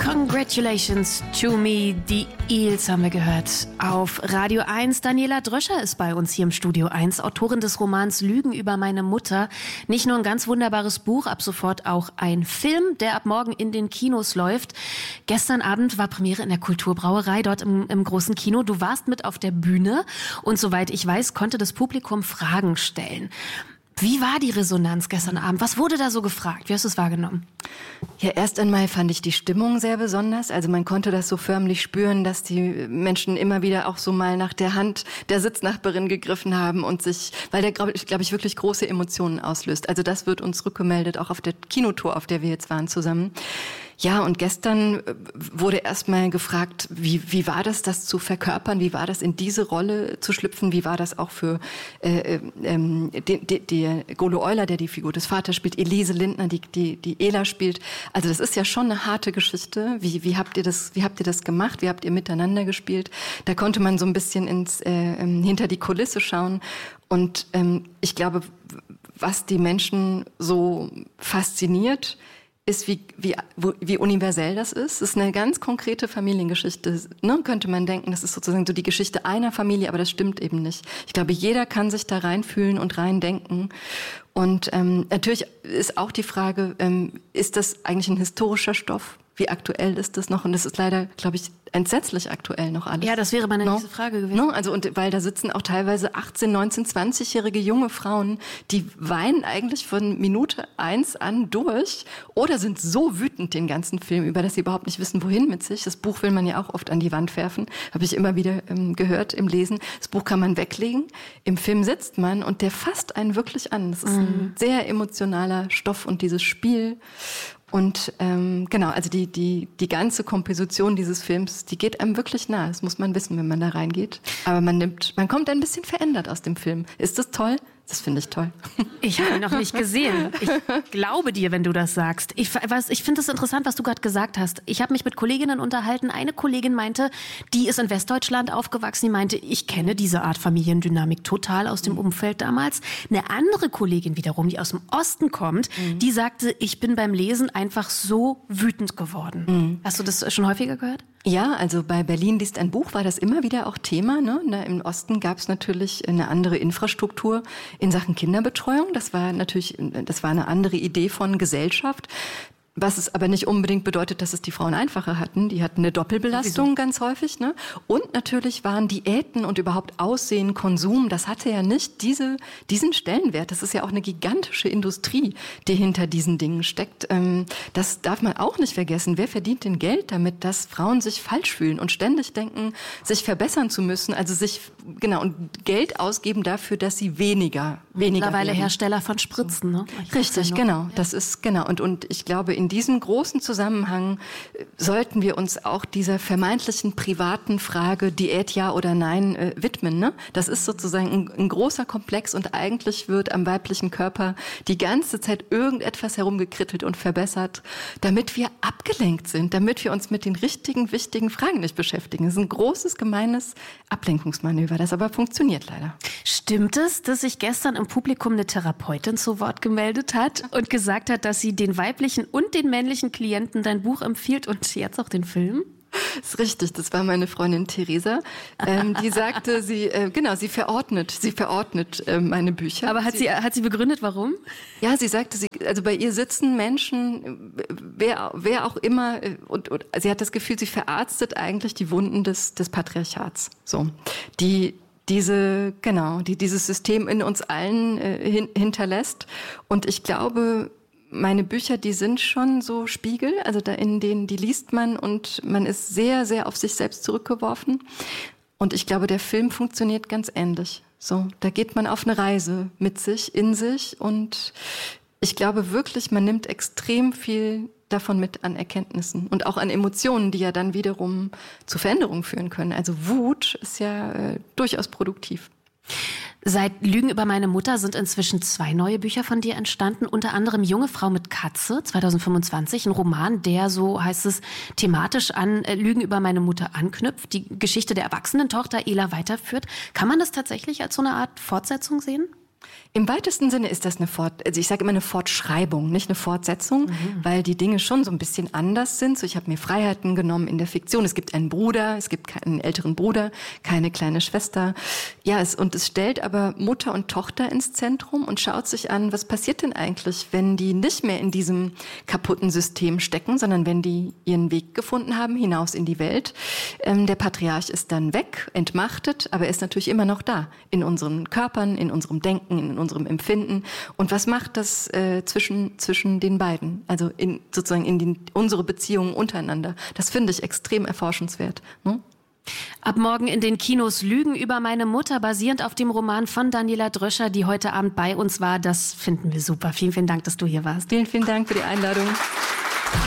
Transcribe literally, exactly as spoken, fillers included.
Congratulations to me, die Eels haben wir gehört. Auf Radio eins, Daniela Dröscher ist bei uns hier im Studio eins, Autorin des Romans Lügen über meine Mutter. Nicht nur ein ganz wunderbares Buch, ab sofort auch ein Film, der ab morgen in den Kinos läuft. Gestern Abend war Premiere in der Kulturbrauerei, dort im, im großen Kino. Du warst mit auf der Bühne und soweit ich weiß, konnte das Publikum Fragen stellen. Wie war die Resonanz gestern Abend? Was wurde da so gefragt? Wie hast du es wahrgenommen? Ja, erst einmal fand ich die Stimmung sehr besonders. Also man konnte das so förmlich spüren, dass die Menschen immer wieder auch so mal nach der Hand der Sitznachbarin gegriffen haben und sich, weil der, glaube ich, glaub ich, wirklich große Emotionen auslöst. Also das wird uns rückgemeldet, auch auf der Kinotour, auf der wir jetzt waren zusammen. Ja, und gestern wurde erstmal gefragt, wie, wie war das, das zu verkörpern? Wie war das, in diese Rolle zu schlüpfen? Wie war das auch für äh, ähm, die, die, die Golo Euler, der die Figur des Vaters spielt, Elise Lindner, die, die, die Ela spielt? Also das ist ja schon eine harte Geschichte. Wie, wie habt ihr das, wie habt ihr das gemacht? Wie habt ihr miteinander gespielt? Da konnte man so ein bisschen ins, äh, hinter die Kulisse schauen. Und ähm, ich glaube, was die Menschen so fasziniert, ist, wie, wie, wie universell das ist. Es ist eine ganz konkrete Familiengeschichte. Ne? Könnte man denken, das ist sozusagen so die Geschichte einer Familie, aber das stimmt eben nicht. Ich glaube, jeder kann sich da reinfühlen und reindenken. Und ähm, natürlich ist auch die Frage, ähm, ist das eigentlich ein historischer Stoff? Wie aktuell ist das noch? Und das ist leider, glaube ich, entsetzlich aktuell noch alles. Ja, das wäre meine no? nächste Frage gewesen. No? Also, und weil da sitzen auch teilweise achtzehn-, neunzehn-, zwanzigjährige junge Frauen, die weinen eigentlich von Minute eins an durch oder sind so wütend den ganzen Film über, dass sie überhaupt nicht wissen, wohin mit sich. Das Buch will man ja auch oft an die Wand werfen, habe ich immer wieder ähm, gehört im Lesen. Das Buch kann man weglegen, im Film sitzt man und der fasst einen wirklich an. Das ist mhm. ein sehr emotionaler Stoff und dieses Spiel. Und ähm, genau, also die die die ganze Komposition dieses Films, die geht einem wirklich nahe. Das muss man wissen, wenn man da reingeht. Aber man nimmt, man kommt ein bisschen verändert aus dem Film. Ist das toll? Das finde ich toll. Ich habe ihn noch nicht gesehen. Ich glaube dir, wenn du das sagst. Ich, ich finde es interessant, was du gerade gesagt hast. Ich habe mich mit Kolleginnen unterhalten. Eine Kollegin meinte, die ist in Westdeutschland aufgewachsen. Die meinte, ich kenne diese Art Familiendynamik total aus dem Umfeld damals. Eine andere Kollegin wiederum, die aus dem Osten kommt, mhm. die sagte, ich bin beim Lesen einfach so wütend geworden. Mhm. Hast du das schon häufiger gehört? Ja, also bei Berlin liest ein Buch war das immer wieder auch Thema. Ne? Im Osten gab es natürlich eine andere Infrastruktur in Sachen Kinderbetreuung. Das war natürlich, das war eine andere Idee von Gesellschaft. Was es aber nicht unbedingt bedeutet, dass es die Frauen einfacher hatten. Die hatten eine Doppelbelastung Wieso? ganz häufig. Ne? Und natürlich waren Diäten und überhaupt Aussehen, Konsum, das hatte ja nicht diese, diesen Stellenwert. Das ist ja auch eine gigantische Industrie, die hinter diesen Dingen steckt. Das darf man auch nicht vergessen. Wer verdient denn Geld damit, dass Frauen sich falsch fühlen und ständig denken, sich verbessern zu müssen? Also sich, genau, und Geld ausgeben dafür, dass sie weniger, weniger Mittlerweile werden. Hersteller von Spritzen, ne? Richtig, genau. Ja. Das ist, genau. Und, und ich glaube, in diesem großen Zusammenhang sollten wir uns auch dieser vermeintlichen privaten Frage Diät ja oder nein äh, widmen. Ne? Das ist sozusagen ein, ein großer Komplex und eigentlich wird am weiblichen Körper die ganze Zeit irgendetwas herumgekrittelt und verbessert, damit wir abgelenkt sind, damit wir uns mit den richtigen, wichtigen Fragen nicht beschäftigen. Das ist ein großes, gemeines Ablenkungsmanöver, das aber funktioniert leider. Stimmt es, dass sich gestern im Publikum eine Therapeutin zu Wort gemeldet hat und gesagt hat, dass sie den weiblichen und den männlichen Klienten dein Buch empfiehlt und jetzt auch den Film? Das ist richtig, das war meine Freundin Theresa. Ähm, die sagte, sie äh, genau, sie verordnet, sie verordnet äh, meine Bücher. Aber hat sie, sie hat sie begründet, warum? Ja, sie sagte, sie, also bei ihr sitzen Menschen, wer, wer auch immer, und, und sie hat das Gefühl, sie verarztet eigentlich die Wunden des, des Patriarchats. So, die diese genau, die dieses System in uns allen äh, hin, hinterlässt. Und ich glaube, meine Bücher, die sind schon so Spiegel, also da in denen, die liest man und man ist sehr, sehr auf sich selbst zurückgeworfen. Und ich glaube, der Film funktioniert ganz ähnlich. So, da geht man auf eine Reise mit sich, in sich und ich glaube wirklich, man nimmt extrem viel davon mit an Erkenntnissen und auch an Emotionen, die ja dann wiederum zu Veränderungen führen können. Also Wut ist ja äh, durchaus produktiv. Seit Lügen über meine Mutter sind inzwischen zwei neue Bücher von dir entstanden, unter anderem Junge Frau mit Katze, zwanzig fünfundzwanzig, ein Roman, der, so heißt es, thematisch an Lügen über meine Mutter anknüpft, die Geschichte der erwachsenen Tochter Ela weiterführt. Kann man das tatsächlich als so eine Art Fortsetzung sehen? Im weitesten Sinne ist das eine Fort, also ich sage immer eine Fortschreibung, nicht eine Fortsetzung, mhm. weil die Dinge schon so ein bisschen anders sind. So, ich habe mir Freiheiten genommen in der Fiktion. Es gibt einen Bruder, es gibt keinen älteren Bruder, keine kleine Schwester. Ja, es, und es stellt aber Mutter und Tochter ins Zentrum und schaut sich an, was passiert denn eigentlich, wenn die nicht mehr in diesem kaputten System stecken, sondern wenn die ihren Weg gefunden haben, hinaus in die Welt. Ähm, der Patriarch ist dann weg, entmachtet, aber er ist natürlich immer noch da, in unseren Körpern, in unserem Denken, in unserem Empfinden. Und was macht das äh, zwischen zwischen den beiden? Also in, sozusagen in den, unsere Beziehungen untereinander. Das finde ich extrem erforschenswert. Hm? Ab morgen in den Kinos Lügen über meine Mutter, basierend auf dem Roman von Daniela Dröscher, die heute Abend bei uns war. Das finden wir super. Vielen, vielen Dank, dass du hier warst. Vielen, vielen Dank für die Einladung.